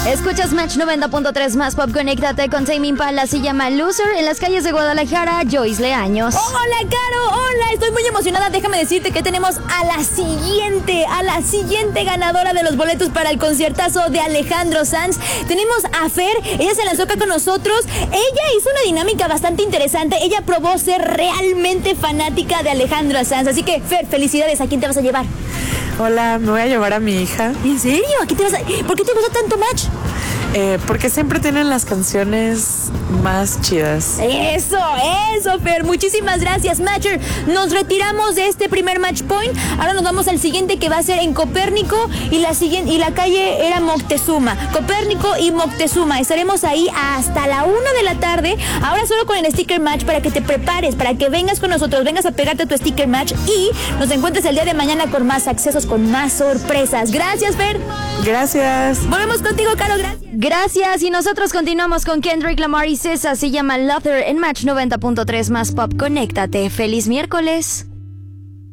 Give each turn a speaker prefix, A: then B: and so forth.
A: Escuchas Match 90.3 más pop. Conéctate con Tame Impala, se llama Loser. En las calles de Guadalajara, Joyce Leaños.
B: Hola, Caro, hola, estoy muy emocionada. Déjame decirte que tenemos a la siguiente ganadora de los boletos para el conciertazo de Alejandro Sanz. Tenemos a Fer, ella se lanzó acá con nosotros. Ella hizo una dinámica bastante interesante. Ella probó ser realmente fanática de Alejandro Sanz. Así que, Fer, felicidades. ¿A quién te vas a llevar?
C: Hola, me voy a llevar a mi hija.
B: ¿En serio? ¿A qué te vas a... ¿Por qué te gusta tanto Match?
C: Porque siempre tienen las canciones más chidas.
B: Eso, Fer. Muchísimas gracias, Matcher. Nos retiramos de este primer Match Point. Ahora nos vamos al siguiente, que va a ser en Copérnico, y la calle era Moctezuma. Copérnico y Moctezuma. Estaremos ahí hasta la 1 de la tarde. Ahora solo con el Sticker Match, para que te prepares, para que vengas con nosotros, vengas a pegarte tu Sticker Match y nos encuentres el día de mañana con más accesos, con más sorpresas. Gracias, Fer.
C: Gracias.
B: Volvemos contigo, Caro.
A: Gracias, y nosotros continuamos con Kendrick Lamar y César, se llama Luther en Match 90.3 más pop. Conéctate. ¡Feliz miércoles!